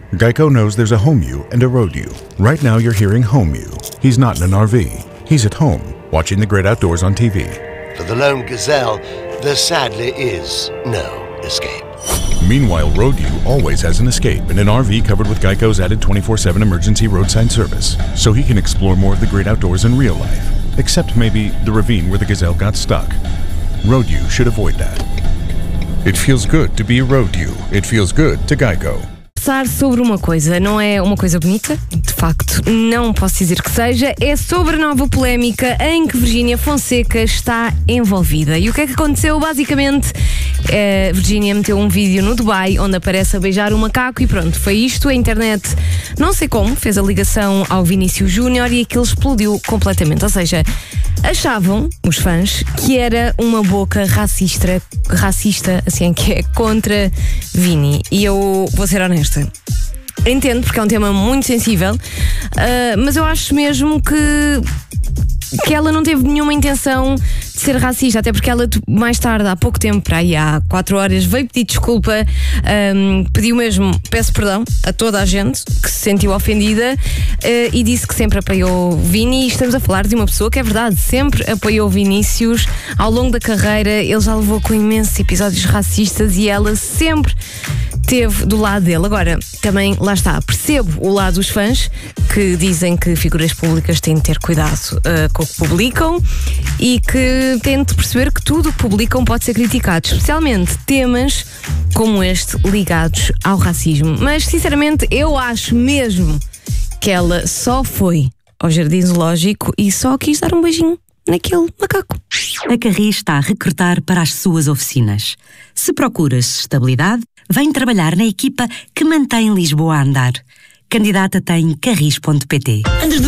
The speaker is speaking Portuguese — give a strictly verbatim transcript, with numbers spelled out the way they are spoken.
Geico knows there's a home you and a road you. Right now you're hearing home you. He's not in an R V. He's at home, watching the great outdoors on T V. For the lone gazelle, there sadly is no escape. Meanwhile, road you always has an escape in an R V covered with Geico's added twenty-four seven emergency roadside service, so he can explore more of the great outdoors in real life. Except maybe the ravine where the gazelle got stuck. Road you should avoid that. It feels good to be a road you. It feels good to Geico. Conversar sobre uma coisa, não é uma coisa bonita, de facto não posso dizer que seja, é sobre a nova polémica em que Virgínia Fonseca está envolvida. E o que é que aconteceu? Basicamente, a Virgínia meteu um vídeo no Dubai onde aparece a beijar um macaco e pronto, foi isto. A internet, não sei como, fez a ligação ao Vinícius Júnior e aquilo explodiu completamente. Ou seja, achavam, os fãs, que era uma boca racista, racista assim, que é contra Vini. E eu vou ser honesta, entendo, porque é um tema muito sensível, uh, mas eu acho mesmo que que ela não teve nenhuma intenção de ser racista, até porque ela mais tarde, há pouco tempo, para aí há quatro horas, veio pedir desculpa, um, pediu mesmo, peço perdão a toda a gente que se sentiu ofendida, uh, e disse que sempre apoiou o Vini. E estamos a falar de uma pessoa que é verdade, sempre apoiou o Vinícius ao longo da carreira. Ele já levou com imensos episódios racistas e ela sempre esteve do lado dele. Agora, também, lá está, percebo o lado dos fãs que dizem que figuras públicas têm de ter cuidado uh, com o que publicam e que têm de perceber que tudo o que publicam pode ser criticado, especialmente temas como este ligados ao racismo. Mas, sinceramente, eu acho mesmo que ela só foi ao Jardim Zoológico e só quis dar um beijinho naquele macaco. A Carris está a recrutar para as suas oficinas. Se procuras estabilidade, vem trabalhar na equipa que mantém Lisboa a andar. Candidata-te em carris ponto pt.